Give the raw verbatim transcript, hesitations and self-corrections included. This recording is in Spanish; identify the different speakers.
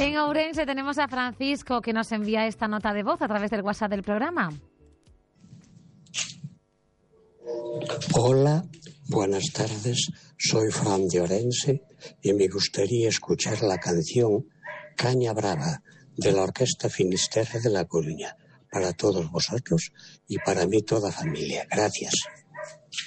Speaker 1: En Ourense tenemos a Francisco que nos envía esta nota de voz a través del WhatsApp del programa.
Speaker 2: Hola, buenas tardes, soy Fran de Ourense y me gustaría escuchar la canción Caña Brava de la Orquesta Finisterre de La Coruña, para todos vosotros y para mí toda familia. Gracias.